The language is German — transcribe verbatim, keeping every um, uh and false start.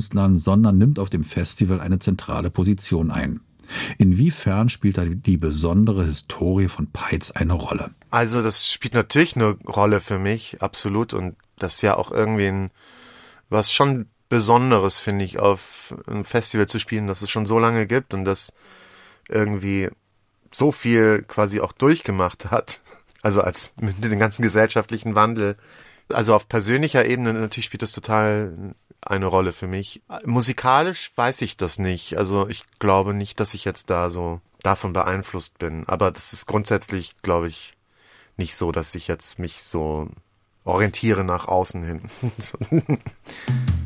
Künstlern, sondern nimmt auf dem Festival eine zentrale Position ein. Inwiefern spielt da die besondere Historie von Peitz eine Rolle? Also das spielt natürlich eine Rolle für mich, absolut. Und das ist ja auch irgendwie ein, was schon Besonderes, finde ich, auf einem Festival zu spielen, das es schon so lange gibt und das irgendwie so viel quasi auch durchgemacht hat. Also als mit dem ganzen gesellschaftlichen Wandel. Also auf persönlicher Ebene natürlich spielt das total eine Rolle für mich. Musikalisch weiß ich das nicht. Also ich glaube nicht, dass ich jetzt da so davon beeinflusst bin. Aber das ist grundsätzlich, glaube ich, nicht so, dass ich jetzt mich so orientiere nach außen hin.